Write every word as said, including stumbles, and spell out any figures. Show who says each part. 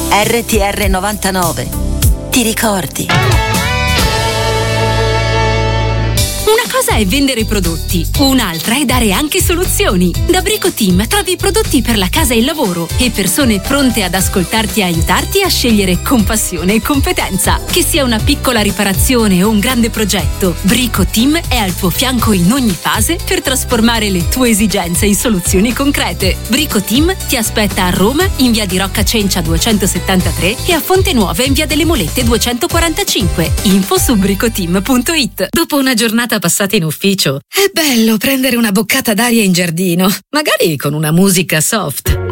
Speaker 1: R T R novantanove. Ti ricordi?
Speaker 2: Una cosa è vendere prodotti, un'altra è dare anche soluzioni. Da Brico Team trovi prodotti per la casa e il lavoro e persone pronte ad ascoltarti e aiutarti a scegliere con passione e competenza. Che sia una piccola riparazione o un grande progetto, Brico Team è al tuo fianco in ogni fase per trasformare le tue esigenze in soluzioni concrete. Brico Team ti aspetta a Roma in via di Rocca Cencia duecentosettantatré e a Fonte Nuova in via delle Molette duecentoquarantacinque. Info su bricoteam punto it.
Speaker 3: Dopo una giornata passata in ufficio, è bello prendere una boccata d'aria in giardino, magari con una musica soft.